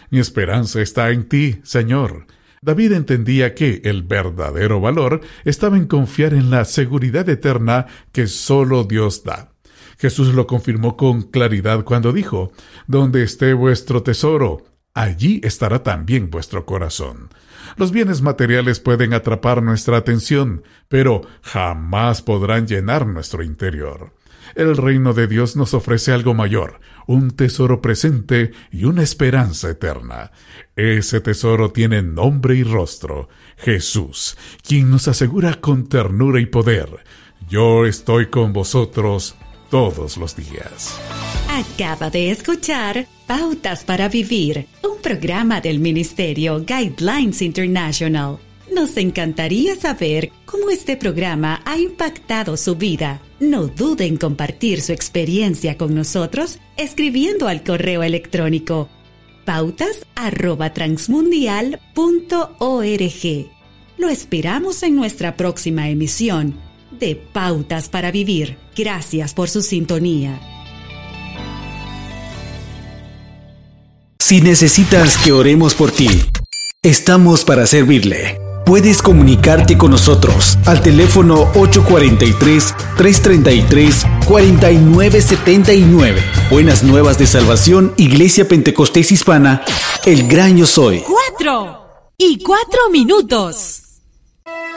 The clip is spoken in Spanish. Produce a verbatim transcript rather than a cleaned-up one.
Mi esperanza está en ti, Señor. David entendía que el verdadero valor estaba en confiar en la seguridad eterna que solo Dios da. Jesús lo confirmó con claridad cuando dijo: «Donde esté vuestro tesoro, allí estará también vuestro corazón». Los bienes materiales pueden atrapar nuestra atención, pero jamás podrán llenar nuestro interior. El reino de Dios nos ofrece algo mayor, un tesoro presente y una esperanza eterna. Ese tesoro tiene nombre y rostro: Jesús, quien nos asegura con ternura y poder: «Yo estoy con vosotros todos los días». Acaba de escuchar Pautas para Vivir, un programa del Ministerio Guidelines International. Nos encantaría saber cómo este programa ha impactado su vida. No duden en compartir su experiencia con nosotros escribiendo al correo electrónico pautas arroba transmundial punto org. Lo esperamos en nuestra próxima emisión de Pautas para Vivir. Gracias por su sintonía. Si necesitas que oremos por ti, estamos para servirle. Puedes comunicarte con nosotros al teléfono ocho cuatro tres, tres tres tres, cuatro nueve siete nueve. Buenas Nuevas de Salvación, Iglesia Pentecostés Hispana, El Gran Yo Soy. Cuatro y cuatro minutos.